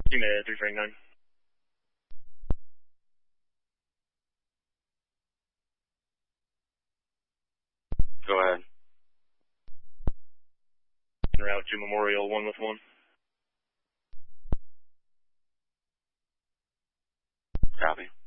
Team 339. Go ahead. En route to Memorial 1 with 1. Copy.